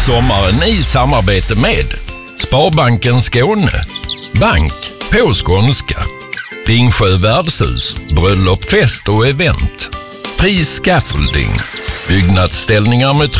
sommaren i samarbete med Sparbanken Skåne, bank på skånska, Ringsjö värdshus, bröllop, fest och event, Fri Scaffolding, byggnadsställningar med